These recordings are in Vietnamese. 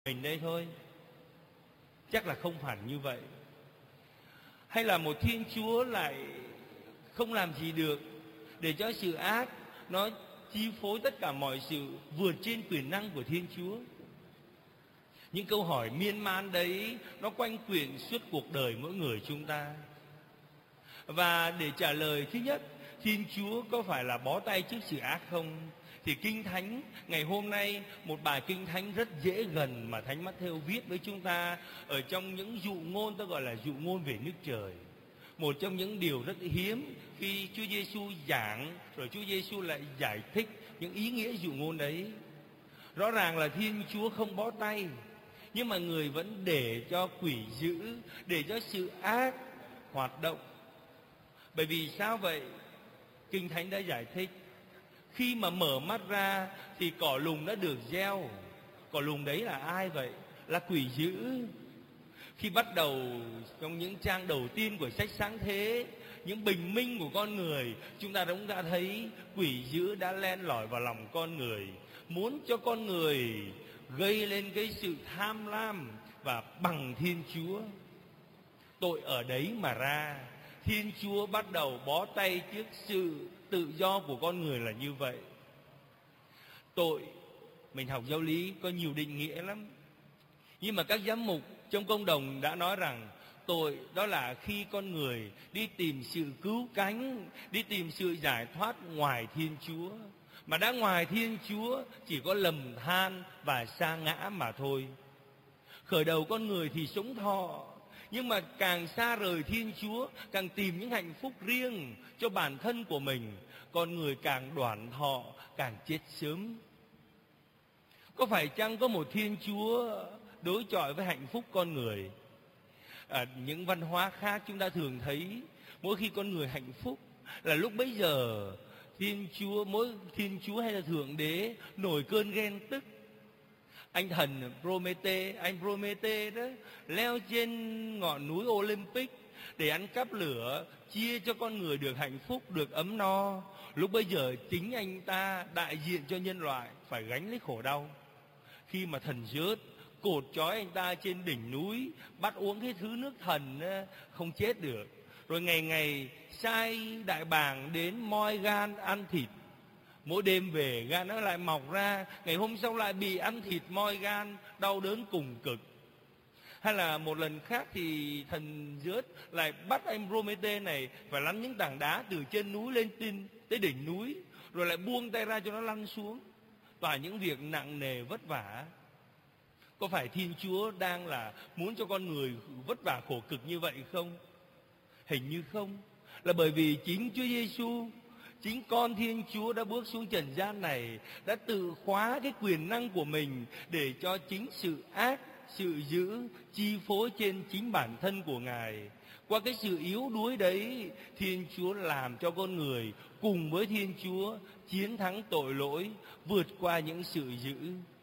mình đây thôi. Chắc là không hẳn như vậy. Hay là một Thiên Chúa lại không làm gì được để cho sự ác nó chi phối tất cả mọi sự, vượt trên quyền năng của Thiên Chúa? Những câu hỏi miên man đấy nó quanh quẩn suốt cuộc đời mỗi người chúng ta. Và để trả lời, thứ nhất, Thiên Chúa có phải là bó tay trước sự ác không? Thì Kinh Thánh ngày hôm nay, một bài Kinh Thánh rất dễ gần mà Thánh Mát-thêu viết với chúng ta ở trong những dụ ngôn, ta gọi là dụ ngôn về nước trời. Một trong những điều rất hiếm khi Chúa Giêsu giảng rồi Chúa Giêsu lại giải thích những ý nghĩa dụ ngôn đấy. Rõ ràng là Thiên Chúa không bó tay, nhưng mà người vẫn để cho quỷ dữ, để cho sự ác hoạt động. Bởi vì sao vậy? Kinh Thánh đã giải thích. Khi mà mở mắt ra thì cỏ lùng đã được gieo. Cỏ lùng đấy là ai vậy? Là quỷ dữ. Khi bắt đầu trong những trang đầu tiên của sách Sáng Thế, những bình minh của con người, chúng ta cũng đã thấy quỷ dữ đã len lỏi vào lòng con người, muốn cho con người gây lên cái sự tham lam và bằng Thiên Chúa. Tội ở đấy mà ra. Thiên Chúa bắt đầu bó tay trước sự tự do của con người là như vậy. Tội, mình học giáo lý có nhiều định nghĩa lắm. Nhưng mà các giám mục trong công đồng đã nói rằng tội đó là khi con người đi tìm sự cứu cánh, đi tìm sự giải thoát ngoài Thiên Chúa. Mà đã ngoài Thiên Chúa chỉ có lầm than và sa ngã mà thôi. Khởi đầu con người thì sống thọ, nhưng mà càng xa rời Thiên Chúa, càng tìm những hạnh phúc riêng cho bản thân của mình, con người càng đoạn thọ, càng chết sớm. Có phải chăng có một Thiên Chúa đối chọi với hạnh phúc con người? Những văn hóa khác chúng ta thường thấy mỗi khi con người hạnh phúc là lúc bấy giờ mỗi Thiên Chúa hay là Thượng Đế nổi cơn ghen tức. Anh thần Promete đó leo trên ngọn núi Olympic để ăn cắp lửa, chia cho con người được hạnh phúc, được ấm no. Lúc bấy giờ chính anh ta đại diện cho nhân loại phải gánh lấy khổ đau. Khi mà thần Zeus cột trói anh ta trên đỉnh núi, bắt uống cái thứ nước thần không chết được, rồi ngày ngày sai đại bàng đến moi gan ăn thịt. Mỗi đêm về gan nó lại mọc ra, ngày hôm sau lại bị ăn thịt moi gan, đau đớn cùng cực. Hay là một lần khác thì thần Zeus lại bắt anh Promete này phải lăn những tảng đá từ trên núi lên tới đỉnh núi, rồi lại buông tay ra cho nó lăn xuống. Và những việc nặng nề vất vả. Có phải Thiên Chúa đang là muốn cho con người vất vả khổ cực như vậy không? Hình như không. Là bởi vì chính Chúa Giêsu, chính con Thiên Chúa đã bước xuống trần gian này, đã tự khóa cái quyền năng của mình để cho chính sự ác, sự dữ chi phối trên chính bản thân của Ngài. Qua cái sự yếu đuối đấy, Thiên Chúa làm cho con người cùng với Thiên Chúa chiến thắng tội lỗi, vượt qua những sự dữ.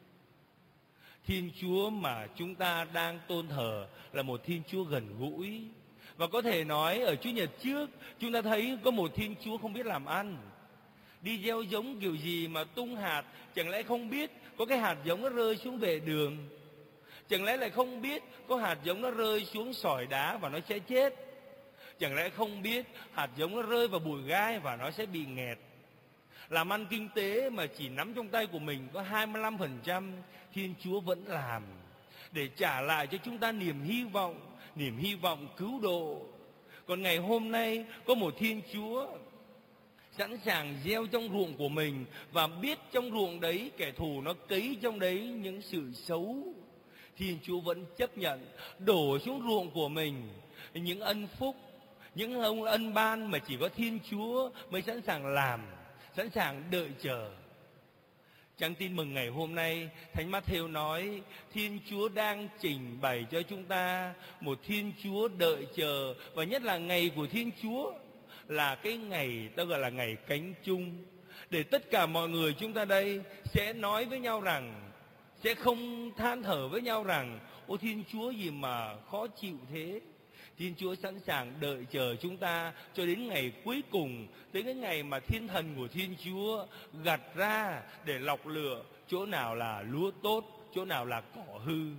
Thiên Chúa mà chúng ta đang tôn thờ là một Thiên Chúa gần gũi. Và có thể nói ở Chủ nhật trước chúng ta thấy có một Thiên Chúa không biết làm ăn. Đi gieo giống kiểu gì mà tung hạt, chẳng lẽ không biết có cái hạt giống nó rơi xuống vệ đường? Chẳng lẽ lại không biết có hạt giống nó rơi xuống sỏi đá và nó sẽ chết? Chẳng lẽ không biết hạt giống nó rơi vào bụi gai và nó sẽ bị nghẹt? Làm ăn kinh tế mà chỉ nắm trong tay của mình có 25%, Thiên Chúa vẫn làm để trả lại cho chúng ta niềm hy vọng cứu độ. Còn ngày hôm nay có một Thiên Chúa sẵn sàng gieo trong ruộng của mình và biết trong ruộng đấy kẻ thù nó cấy trong đấy những sự xấu. Thiên Chúa vẫn chấp nhận đổ xuống ruộng của mình những ân phúc, những ân ban mà chỉ có Thiên Chúa mới sẵn sàng làm, sẵn sàng đợi chờ. Trang tin mừng ngày hôm nay, Thánh Mát-thêu nói Thiên Chúa đang trình bày cho chúng ta một Thiên Chúa đợi chờ. Và nhất là ngày của Thiên Chúa là cái ngày ta gọi là ngày cánh chung. Để tất cả mọi người chúng ta đây sẽ nói với nhau rằng, sẽ không than thở với nhau rằng ôi Thiên Chúa gì mà khó chịu thế. Thiên Chúa sẵn sàng đợi chờ chúng ta cho đến ngày cuối cùng, tới cái ngày mà thiên thần của Thiên Chúa gặt ra để lọc lựa chỗ nào là lúa tốt, chỗ nào là cỏ hư.